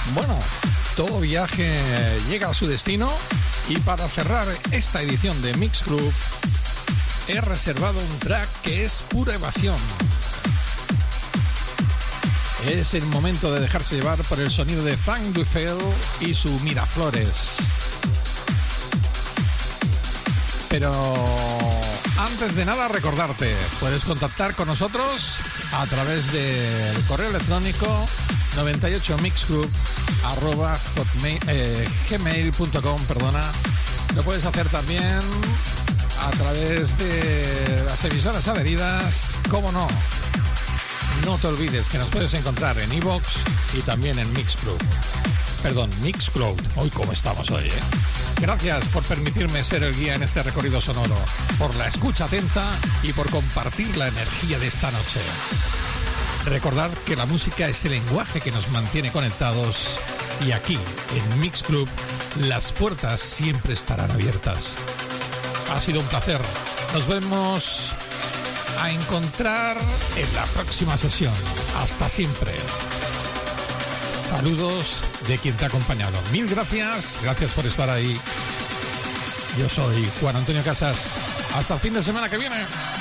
Bueno, todo viaje llega a su destino y para cerrar esta edición de Mix Club he reservado un track que es pura evasión. Es el momento de dejarse llevar por el sonido de Frank Duffel y su Miraflores. Pero antes de nada recordarte, puedes contactar con nosotros a través del correo electrónico 98mixgroup@gmail.com, Lo puedes hacer también a través de las emisoras adheridas, cómo no. No te olvides que nos puedes encontrar en iVoox y también en Mixcloud. Hoy cómo estamos hoy, ¿eh? Gracias por permitirme ser el guía en este recorrido sonoro, por la escucha atenta y por compartir la energía de esta noche. Recordad que la música es el lenguaje que nos mantiene conectados y aquí, en Mix Club, las puertas siempre estarán abiertas. Ha sido un placer. Nos vemos a encontrar en la próxima sesión. Hasta siempre. Saludos de quien te ha acompañado. Mil gracias. Gracias por estar ahí. Yo soy Juan Antonio Casas. Hasta el fin de semana que viene.